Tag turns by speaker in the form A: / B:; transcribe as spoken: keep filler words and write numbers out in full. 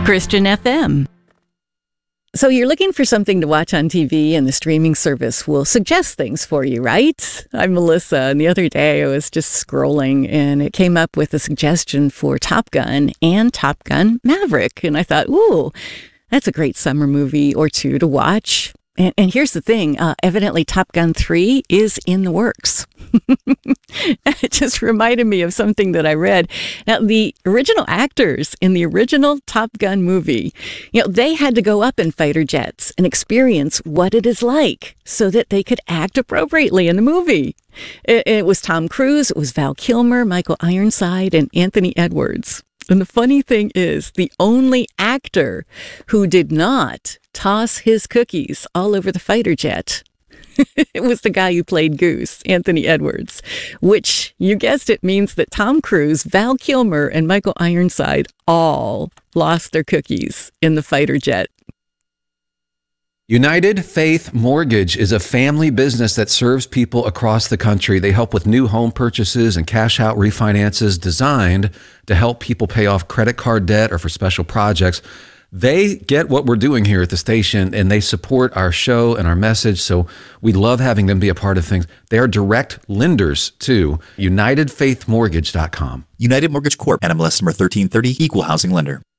A: Christian F M. So you're looking for something to watch on T V, and the streaming service will suggest things for you, right? I'm Melissa, and the other day I was just scrolling, and it came up with a suggestion for Top Gun and Top Gun Maverick. And I thought, ooh, that's a great summer movie or two to watch. And, and here's the thing, uh, evidently Top Gun three is in the works. It just reminded me of something that I read. Now, the original actors in the original Top Gun movie, you know, they had to go up in fighter jets and experience what it is like so that they could act appropriately in the movie. It, it was Tom Cruise, it was Val Kilmer, Michael Ironside, and Anthony Edwards. And the funny thing is, the only actor who did not toss his cookies all over the fighter jet, it was the guy who played Goose, Anthony Edwards, which, you guessed it, means that Tom Cruise, Val Kilmer, and Michael Ironside all lost their cookies in the fighter jet.
B: United Faith Mortgage is a family business that serves people across the country. They help with new home purchases and cash out refinances designed to help people pay off credit card debt or for special projects. They get what we're doing here at the station, and they support our show and our message, so we love having them be a part of things. They are direct lenders too. United Faith Mortgage dot com.
C: United Mortgage Corp. N M L S number thirteen thirty, Equal Housing Lender.